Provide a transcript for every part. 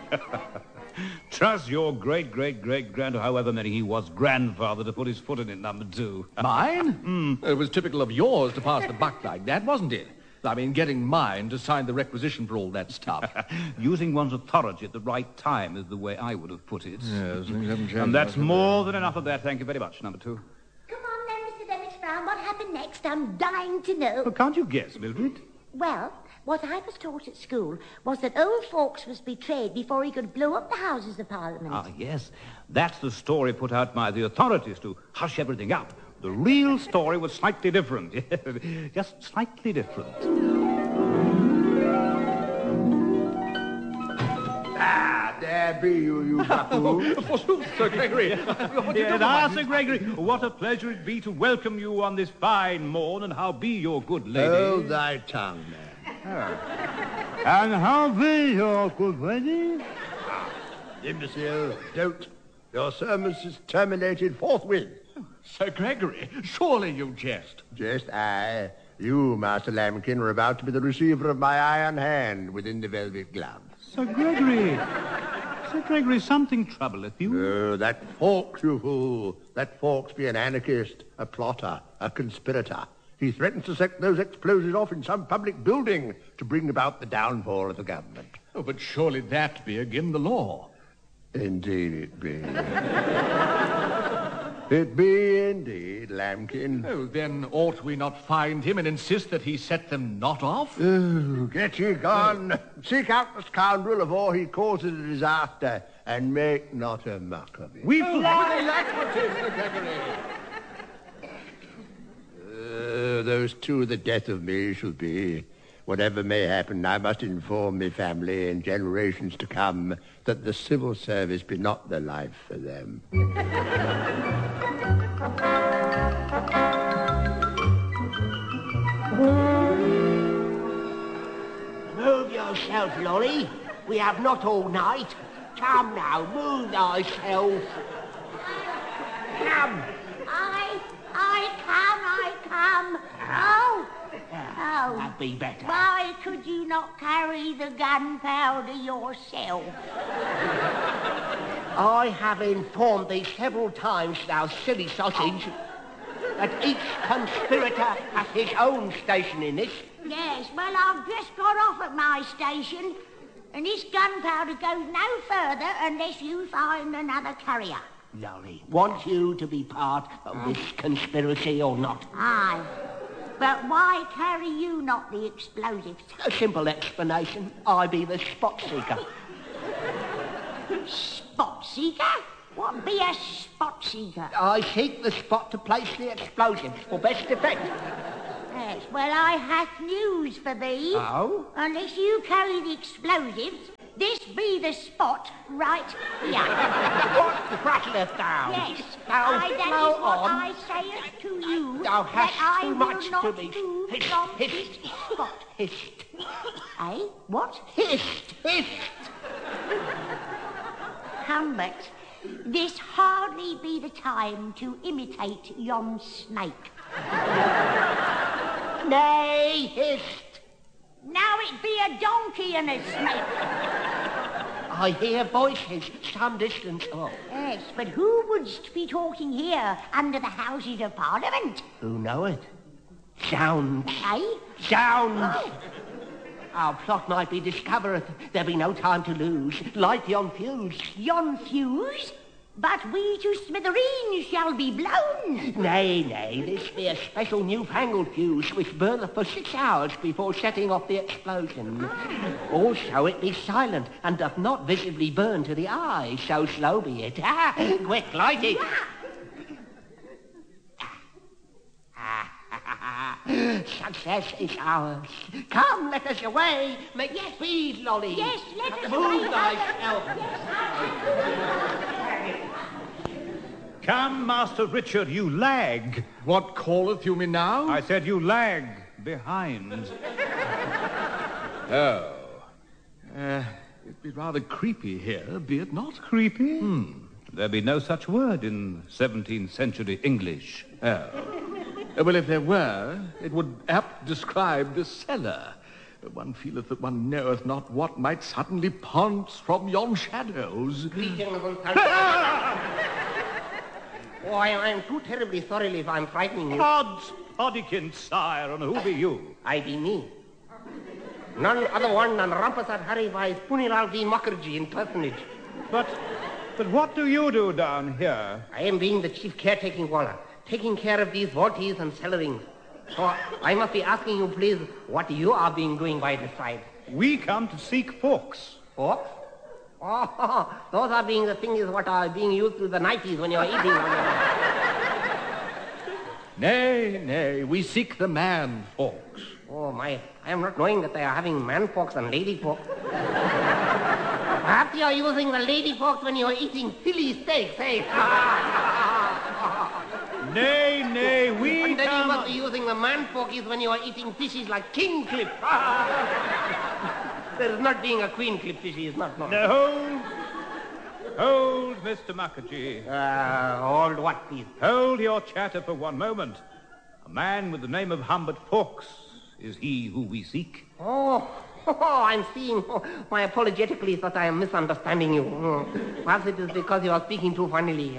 Trust your great-great-great-grand, however many he was, grandfather to put his foot in it, number two. Mine? It was typical of yours to pass the buck like that, wasn't it? I mean, getting mine to sign the requisition for all that stuff. Using one's authority at the right time is the way I would have put it. Yes, things haven't changed. And that's more than enough of that. Thank you very much, number two. Come on then, Mr. Dennis Brown. What happened next? I'm dying to know. Well, can't you guess, Mildred? Well, what I was taught at school was that old Fawkes was betrayed before he could blow up the Houses of Parliament. Ah, yes. That's the story put out by the authorities to hush everything up. The real story was slightly different. Just slightly different. Ah, there be you buffoon. Forsooth, Sir Gregory. Sir Gregory, what a pleasure it be to welcome you on this fine morn, and how be your good lady? Hold thy tongue, man. And how be your good lady? Imbecile, don't. Your sermon is terminated forthwith. Sir Gregory, surely you jest. Just I. You, Master Lambkin, are about to be the receiver of my iron hand within the velvet glove. Sir Gregory, something troubleth you? Oh, that Fawkes, you fool. That Fawkes be an anarchist, a plotter, a conspirator. He threatens to set those explosives off in some public building to bring about the downfall of the government. Oh, but surely that be again the law. Indeed it be. It be indeed, Lambkin. Oh, then ought we not find him and insist that he set them not off? Oh, get ye gone. Seek out the scoundrel afore he causes a disaster, and make not a muck of it. We fly! Alacrity, Sir Gregory. Those two, the death of me shall be. Whatever may happen, I must inform me family and generations to come that the civil service be not the life for them. Move yourself, Lolly. We have not all night. Come now, move thyself. Come. I come. Oh. That'd be better. Why could you not carry the gunpowder yourself? I have informed thee several times, thou silly sausage, that each conspirator has his own station in this. Yes, well, I've just got off at my station, and this gunpowder goes no further unless you find another carrier. Lolly, want you to be part of this conspiracy or not? Aye. But why carry you not the explosives? A simple explanation. I be the spot seeker. Spot seeker? What be a spot seeker? I seek the spot to place the explosives for best effect. Yes, well, I hath news for thee. Oh? Unless you carry the explosives, this be the spot right here. What prattleth thou? Yes, Thou that flow is what on. I say to you. Thou hast that I too will much not to me. move Hist, from hist. this spot. Hist. Eh? What? Hist. Hist. Humbert, this hardly be the time to imitate yon snake. Nay, hist. Now it be a donkey and a snake. I hear voices some distance off. Yes, but who wouldst be talking here under the Houses of Parliament? Who know it? Sounds. Eh? Sounds. Oh. Our plot might be discovered. There be no time to lose. Light yon fuse. Yon fuse? But we to smithereens shall be blown. Nay, this be a special newfangled fuse which burneth for 6 hours before setting off the explosion. Also, it be silent and doth not visibly burn to the eye, so slow be it. Quick, light it. Success is ours. Come, let us away. Make speed, Lolly. Yes, let us Move away. thyself. Come, Master Richard, you lag. What calleth you me now? I said you lag behind. Oh. It'd be rather creepy here, be it not? Creepy? There be no such word in 17th century English. Oh. Well, if there were, it would apt describe the cellar. One feeleth that one knoweth not what might suddenly pounce from yon shadows. Greetings and Oh, I'm too terribly sorry if I'm frightening you. Odds, Poddykin, sire, and who be you? I be me. None other one than Rampasad Hari by Punilal V. Mukherjee in personage. But what do you do down here? I am being the chief caretaking walla, taking care of these vaulties and cellarings. So I must be asking you, please, what you are being doing by this side. We come to seek folks. Folks? Oh, those are being the things what are being used to the 90s when you're eating. Nay, we seek the man folks. Oh, my, I am not knowing that they are having man folks and lady folks. Perhaps you are using the lady folks when you're eating Philly steaks, eh? Nay, we And then come... you must be using the man folkies when you are eating fishes like king clip. There is not being a queen clip fishy, is not. No. Hold, Mr. Mukherjee. Hold what, please? Hold your chatter for one moment. A man with the name of Humbert Fawkes is he who we seek. Oh, I'm seeing. My apologetically that I am misunderstanding you. Perhaps it is because you are speaking too funnily.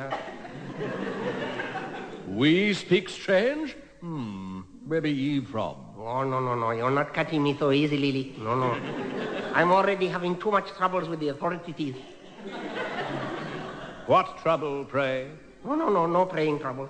We speak strange? Where be ye from? Oh, no. You're not catching me so easily. No. I'm already having too much troubles with the authorities. What trouble, pray? No praying trouble.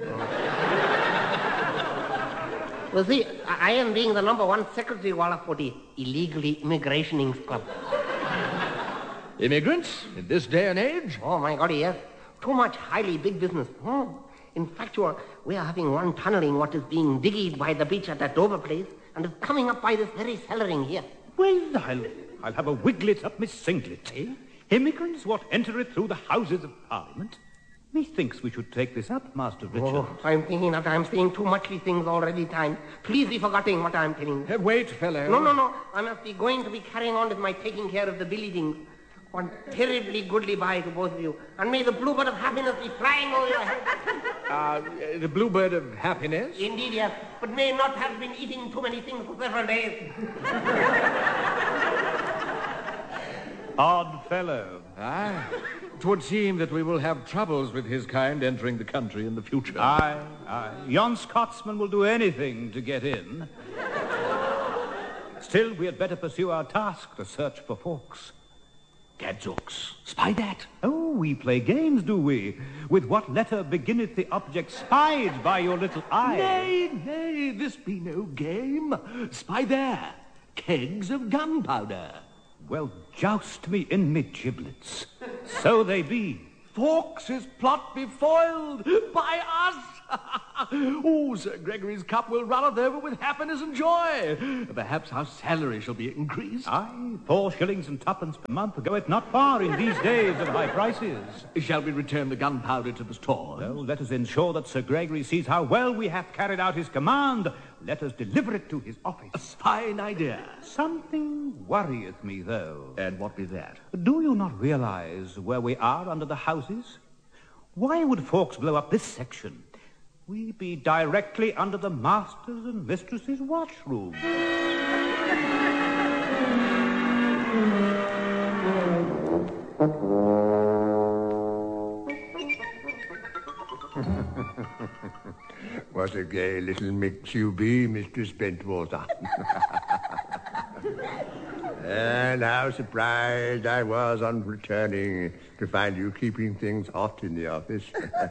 Well, see, I am being the #1 secretary walla for the Illegally Immigrationing Club. Immigrants in this day and age? Oh, my God, yes. Too much highly big business. In fact, we are having one tunneling what is being digged by the beach at that Dover place and is coming up by this very cellaring here. Well, I'll have a wiglet up Miss Singlet, eh? Immigrants what entereth through the Houses of Parliament? Methinks we should take this up, Master Richard. Oh, I'm thinking that I'm saying too much things already time. Please be forgetting what I'm telling you. Wait, fellow. No. I must be going to be carrying on with my taking care of the buildings. One terribly goodly bye to both of you. And may the bluebird of happiness be flying over your head. The bluebird of happiness? Indeed, yes. But may not have been eating too many things for several days. Odd fellow. Aye. 'Twould seem that we will have troubles with his kind entering the country in the future. Aye. Yon Scotsman will do anything to get in. Still, we had better pursue our task, to search for Fawkes. Gadzooks. Spy that. Oh, we play games, do we? With what letter beginneth the object spied by your little eye? Nay, this be no game. Spy there. Kegs of gunpowder. Well, joust me in me giblets. So they be. Fawkes' plot be foiled by us. Oh, Sir Gregory's cup will runneth over with happiness and joy. Perhaps our salary shall be increased. Aye, 4 shillings and 2pence per month goeth not far in these days of high prices. Shall we return the gunpowder to the store? Well, let us ensure that Sir Gregory sees how well we have carried out his command. Let us deliver it to his office. A fine idea. Something worrieth me, though. And what be that? Do you not realize where we are under the houses? Why would Fawkes blow up this section? We be directly under the masters' and mistresses' washroom. What a gay little mix you be, Mistress Bentwater. And how surprised I was on returning to find you keeping things hot in the office.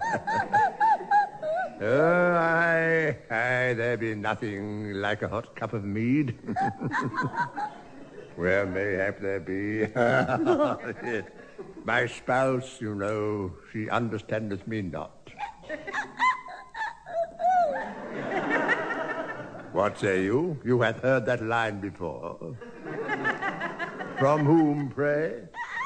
Oh, aye, there be nothing like a hot cup of mead. Well, mayhap there be. My spouse, you know, she understandeth me not. What say you? You hath heard that line before. From whom, pray?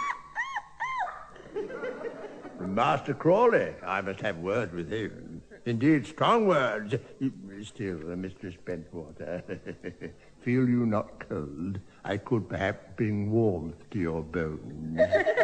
From Master Crawley. I must have word with him. Indeed, strong words. Still, Mistress Bentwater, feel you not cold? I could perhaps bring warmth to your bones.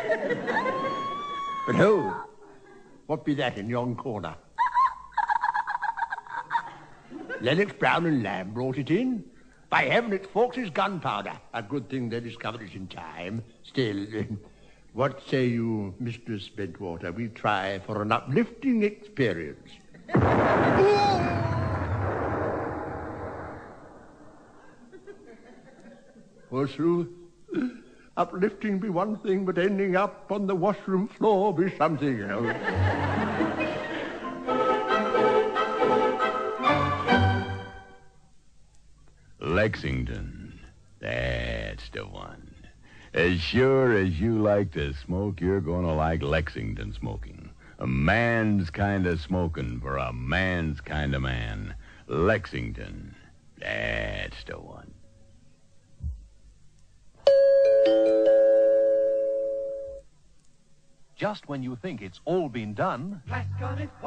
But hold, what be that in yon corner? Lennox, Brown and Lamb brought it in. By heaven, it's Fawkes's gunpowder. A good thing they discovered it in time. Still, what say you, Mistress Bentwater? We try for an uplifting experience. Forsooth, uplifting be one thing, but ending up on the washroom floor be something else. Lexington, that's the one. As sure as you like to smoke, you're going to like Lexington smoking. A man's kind of smoking for a man's kind of man. Lexington, that's the one. Just when you think it's all been done... Black on it,